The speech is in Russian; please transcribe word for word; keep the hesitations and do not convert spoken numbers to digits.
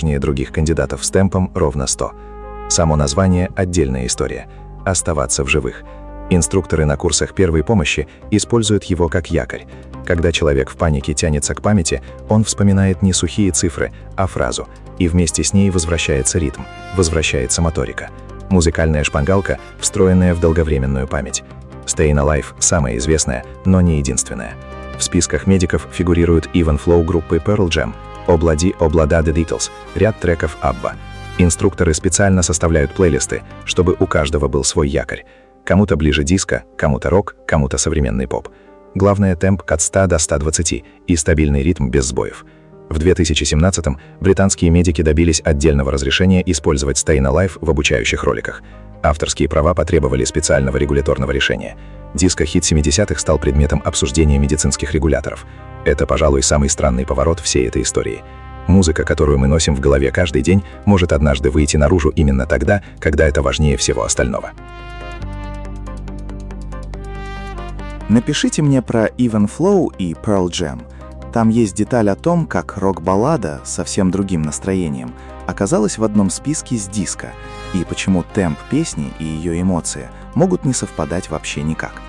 успешнее других кандидатов с темпом ровно сто. Само название – отдельная история. Оставаться в живых. Инструкторы на курсах первой помощи используют его как якорь. Когда человек в панике тянется к памяти, он вспоминает не сухие цифры, а фразу, и вместе с ней возвращается ритм, возвращается моторика. Музыкальная шпаргалка, встроенная в долговременную память. Stayin' Alive – самая известная, но не единственная. В списках медиков фигурируют Even Flow группы Pearl Jam, Obladi Oblada The Beatles, ряд треков Абба. Инструкторы специально составляют плейлисты, чтобы у каждого был свой якорь. Кому-то ближе диско, кому-то рок, кому-то современный поп. Главное — темп от ста до ста двадцати и стабильный ритм без сбоев. В две тысячи семнадцатом британские медики добились отдельного разрешения использовать Stayin' Alive в обучающих роликах. Авторские права потребовали специального регуляторного решения. Диско-хит семидесятых стал предметом обсуждения медицинских регуляторов. Это, пожалуй, самый странный поворот всей этой истории. Музыка, которую мы носим в голове каждый день, может однажды выйти наружу именно тогда, когда это важнее всего остального. Напишите мне про Even Flow и Pearl Jam. Там есть деталь о том, как рок-баллада с совсем другим настроением оказалась в одном списке с диско, и почему темп песни и ее эмоции могут не совпадать вообще никак.